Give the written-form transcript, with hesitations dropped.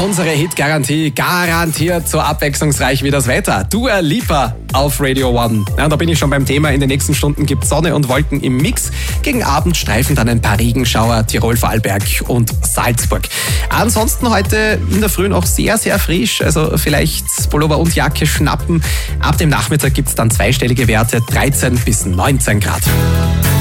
Unsere Hit-Garantie, garantiert so abwechslungsreich wie das Wetter. Dua Lipa auf Radio One. Ja, da bin ich schon beim Thema. In den nächsten Stunden gibt es Sonne und Wolken im Mix. Gegen Abend streifen dann ein paar Regenschauer Tirol, Vorarlberg und Salzburg. Ansonsten heute in der Früh noch sehr, sehr frisch. Also vielleicht Pullover und Jacke schnappen. Ab dem Nachmittag gibt es dann zweistellige Werte, 13 bis 19 Grad.